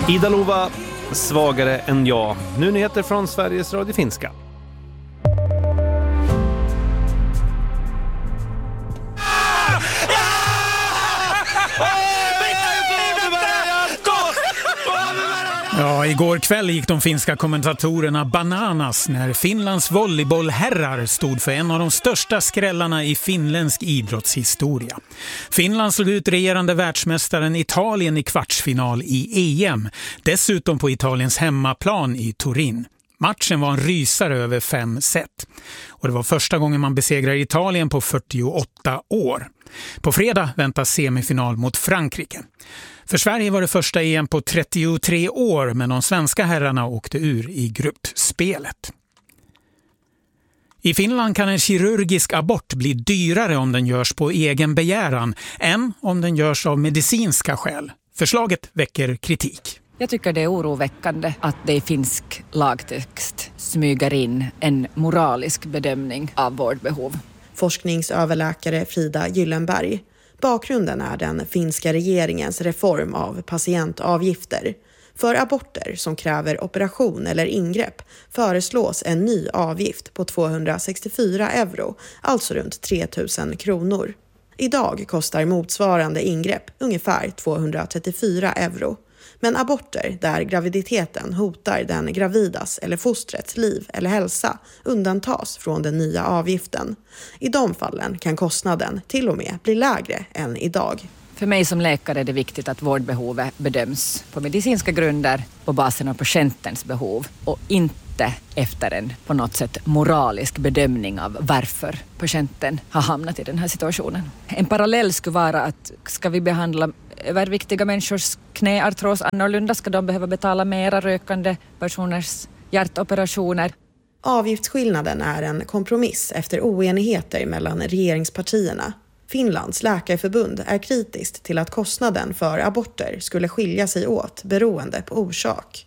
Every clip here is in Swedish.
Ida Lova, svagare än jag. Nu nyheter från Sveriges Radio Finska. Ja, igår kväll gick de finska kommentatorerna bananas när Finlands volleybollherrar stod för en av de största skrällarna i finländsk idrottshistoria. Finland slog ut regerande världsmästaren Italien i kvartsfinal i EM, dessutom på Italiens hemmaplan i Turin. Matchen var en rysare över 5 set. Och det var första gången man besegrar Italien på 48 år. På fredag väntas semifinal mot Frankrike. För Sverige var det första EM på 33 år, men de svenska herrarna åkte ur i gruppspelet. I Finland kan en kirurgisk abort bli dyrare om den görs på egen begäran än om den görs av medicinska skäl. Förslaget väcker kritik. Jag tycker det är oroväckande att det i finsk lagtext smyger in en moralisk bedömning av vårdbehov. Forskningsöverläkare Frida Gyllenberg. Bakgrunden är den finska regeringens reform av patientavgifter. För aborter som kräver operation eller ingrepp föreslås en ny avgift på 264 euro, alltså runt 3 000 kronor. Idag kostar motsvarande ingrepp ungefär 234 euro. Men aborter där graviditeten hotar den gravidas eller fostrets liv eller hälsa undantas från den nya avgiften. I de fallen kan kostnaden till och med bli lägre än idag. För mig som läkare är det viktigt att vårdbehovet bedöms på medicinska grunder på basen av patientens behov och inte efter en på något sätt moralisk bedömning av varför patienten har hamnat i den här situationen. En parallell skulle vara att ska vi behandla överviktiga människors knäartros annorlunda, ska de behöva betala mera rökande personers hjärtoperationer. Avgiftsskillnaden är en kompromiss efter oenigheter mellan regeringspartierna. Finlands läkarförbund är kritiskt till att kostnaden för aborter skulle skilja sig åt beroende på orsak.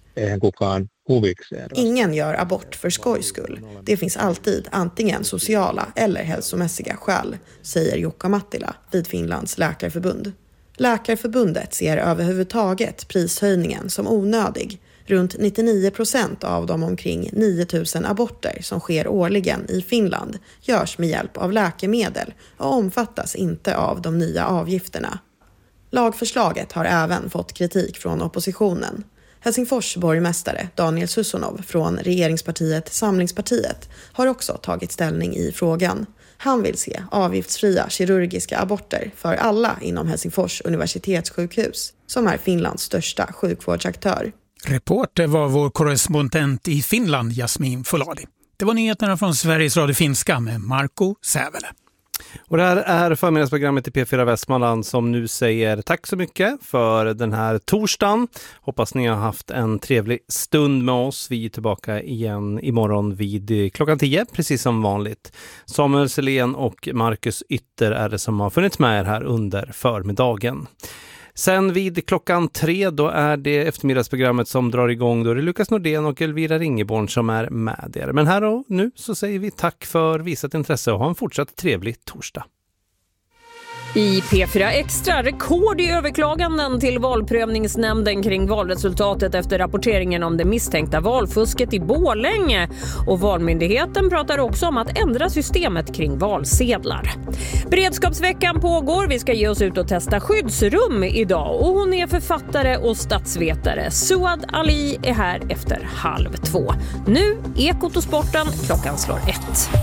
Ingen gör abort för skojs skull. Det finns alltid antingen sociala eller hälsomässiga skäl, säger Jukka Mattila vid Finlands läkarförbund. Läkarförbundet ser överhuvudtaget prishöjningen som onödig. Runt 99% av de omkring 9000 aborter som sker årligen i Finland görs med hjälp av läkemedel och omfattas inte av de nya avgifterna. Lagförslaget har även fått kritik från oppositionen. Helsingfors borgmästare Daniel Sussunov från regeringspartiet Samlingspartiet har också tagit ställning i frågan. Han vill se avgiftsfria kirurgiska aborter för alla inom Helsingfors universitetssjukhus, som är Finlands största sjukvårdsaktör. Reporter var vår korrespondent i Finland, Jasmin Foladi. Det var nyheterna från Sveriges Radio Finska med Marco Sävele. Och det här är förmiddagsprogrammet i P4 Västmanland som nu säger tack så mycket för den här torsdagen. Hoppas ni har haft en trevlig stund med oss. Vi är tillbaka igen imorgon vid klockan 10, precis som vanligt. Samuel Selén och Marcus Ytter är det som har funnits med er här under förmiddagen. Sen vid klockan 3 då är det eftermiddagsprogrammet som drar igång. Då är det Lukas Nordén och Elvira Ringeborn som är med er. Men här och nu så säger vi tack för visat intresse och ha en fortsatt trevlig torsdag. I P4 Extra, rekord i överklaganden till valprövningsnämnden kring valresultatet efter rapporteringen om det misstänkta valfusket i Borlänge. Och Valmyndigheten pratar också om att ändra systemet kring valsedlar. Beredskapsveckan pågår, vi ska ge oss ut och testa skyddsrum idag. Och hon är författare och statsvetare. Suad Ali är här efter 1:30. Nu Ekot och sporten, klockan slår 1.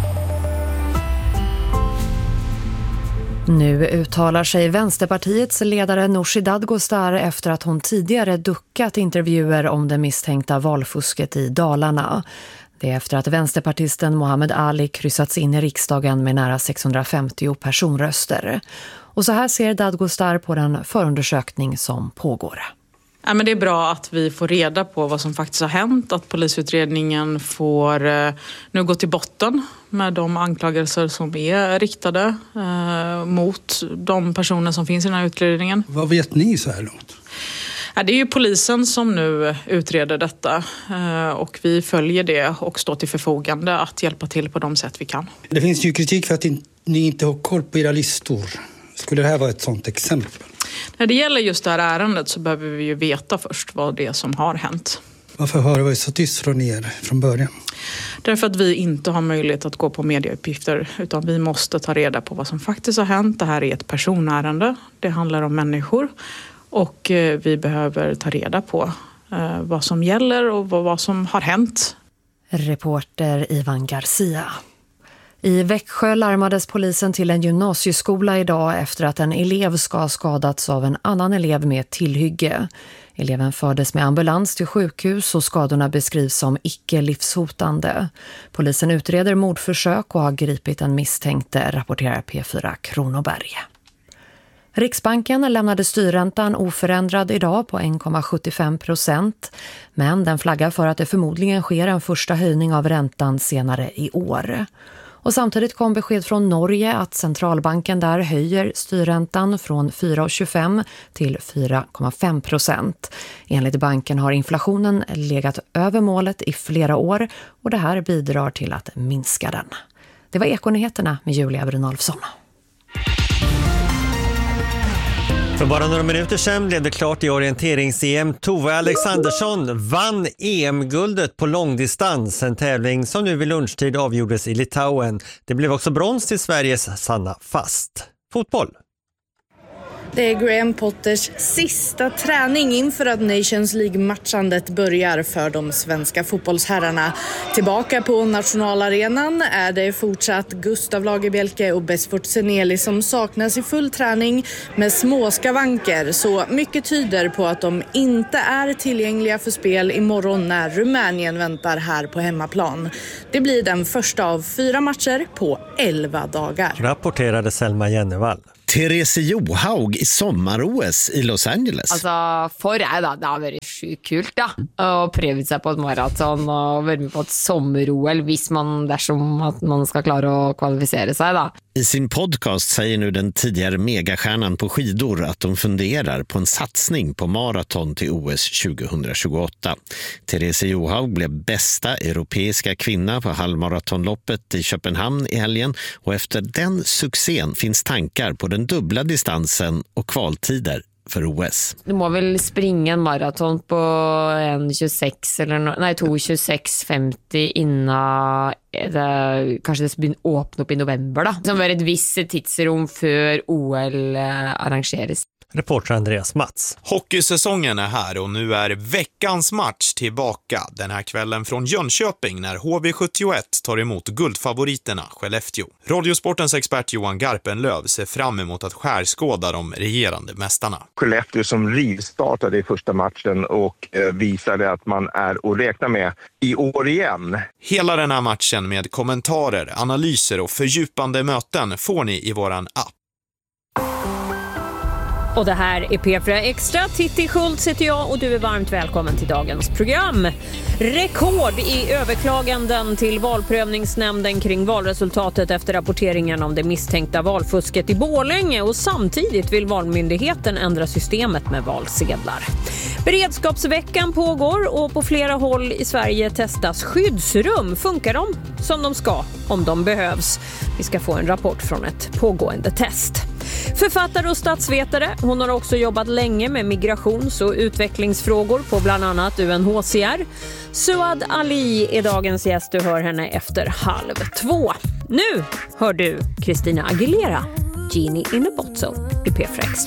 Nu uttalar sig Vänsterpartiets ledare Nooshi Dadgostar efter att hon tidigare duckat intervjuer om det misstänkta valfusket i Dalarna. Det är efter att vänsterpartisten Mohammed Ali kryssats in i riksdagen med nära 650 personröster. Och så här ser Dadgostar på den förundersökning som pågår. Ja, men det är bra att vi får reda på vad som faktiskt har hänt, att polisutredningen får nu gå till botten med de anklagelser som är riktade mot de personer som finns i den här utredningen. Vad vet ni så här långt? Ja, det är ju polisen som nu utreder detta och vi följer det och står till förfogande att hjälpa till på de sätt vi kan. Det finns ju kritik för att ni inte har koll på era listor. Skulle det här vara ett sådant exempel? När det gäller just det här ärendet så behöver vi ju veta först vad det är som har hänt. Varför har det varit så tyst från er från början? Därför att vi inte har möjlighet att gå på medieuppgifter, utan vi måste ta reda på vad som faktiskt har hänt. Det här är ett personärende, det handlar om människor och vi behöver ta reda på vad som gäller och vad som har hänt. Reporter Ivan Garcia. I Växjö larmades polisen till en gymnasieskola idag efter att en elev ska ha skadats av en annan elev med tillhygge. Eleven fördes med ambulans till sjukhus och skadorna beskrivs som icke-livshotande. Polisen utreder mordförsök och har gripit en misstänkte, rapporterar P4 Kronoberg. Riksbanken lämnade styrräntan oförändrad idag på 1,75%, men den flaggar för att det förmodligen sker en första höjning av räntan senare i år. Och samtidigt kom besked från Norge att centralbanken där höjer styrräntan från 4,25 till 4,5%. Enligt banken har inflationen legat över målet i flera år och det här bidrar till att minska den. Det var Ekonyheterna med Julia Brynolfsson. För bara några minuter sedan blev det klart i orienterings-EM. Tove Alexandersson vann EM-guldet på långdistans, en tävling som nu vid lunchtid avgjordes i Litauen. Det blev också brons till Sveriges Sanna Fast. Fotboll. Det är Graham Potters sista träning inför att Nations League-matchandet börjar för de svenska fotbollsherrarna. Tillbaka på nationalarenan är det fortsatt Gustav Lagerbielke och Besfort Seneli som saknas i full träning med små skavanker. Så mycket tyder på att de inte är tillgängliga för spel imorgon när Rumänien väntar här på hemmaplan. Det blir den första av 4 matcher på 11 dagar. Rapporterade Selma Jennevall. Therese Johaug i sommar-OS i Los Angeles. Altså, for jeg da, det har vært sjukt kult da, å prøve seg på et maraton og være med på et sommer-OL dersom at man ska klara å kvalificera sig da. I sin podcast säger nu den tidigare megastjärnan på skidor att de funderar på en satsning på maraton till OS 2028. Therese Johaug blev bästa europeiska kvinna på halvmaratonloppet i Köpenhamn i helgen och efter den succén finns tankar på den dubbla distansen och kvaltider för OS. Du må väl springa en maraton på 1.26 eller 2.26.50 innan kanskje det begynner å åpne opp i november da. Som er et visst tidsrom før OL arrangeres. Reporter Andreas Mats. Hockeysäsongen är här och nu är veckans match tillbaka den här kvällen från Jönköping när HV71 tar emot guldfavoriterna Skellefteå. Radiosportens expert Johan Garpenlöv ser fram emot att skärskåda de regerande mästarna. Skellefteå som rivstartade i första matchen och visade att man är att räkna med i år igen. Hela den här matchen med kommentarer, analyser och fördjupande möten får ni i våran app. Och det här är P4 Extra. Titti Schultz heter jag och du är varmt välkommen till dagens program. Rekord i överklaganden till valprövningsnämnden kring valresultatet efter rapporteringen om det misstänkta valfusket i Borlänge och samtidigt vill valmyndigheten ändra systemet med valsedlar. Beredskapsveckan pågår och på flera håll i Sverige testas skyddsrum. Funkar de som de ska om de behövs? Vi ska få en rapport från ett pågående test. Författare och statsvetare, hon har också jobbat länge med migrations- och utvecklingsfrågor på bland annat UNHCR. Suad Ali är dagens gäst, du hör henne efter 1:30. Nu hör du Christina Aguilera, Genie in a Bottle i P4 Extra.